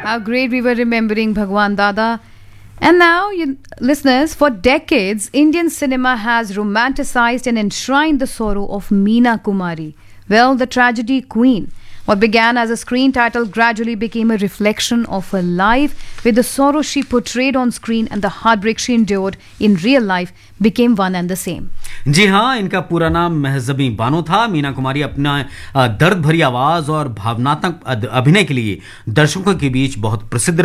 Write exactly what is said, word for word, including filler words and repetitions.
How great we were remembering Bhagwan Dada. And now, you, listeners, for decades, Indian cinema has romanticized and enshrined the sorrow of Meena Kumari. Well, the tragedy queen. What began as a screen title gradually became a reflection of her life, with the sorrow she portrayed on screen and the heartbreak she endured in real life became one and the same. जी हाँ, इनका पूरा नाम महजबी बानो था। मीना कुमारी अपना दर्द भरी आवाज और भावनात्मक अभिनय के लिए दर्शकों के बीच बहुत प्रसिद्ध